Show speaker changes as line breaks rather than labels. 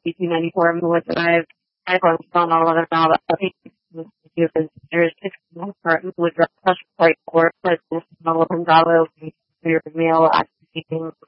294 Millwood Drive. I don't know whether or not I think there's 6 for Millwood Drive, Pressure Point 4, $11 for your mail activation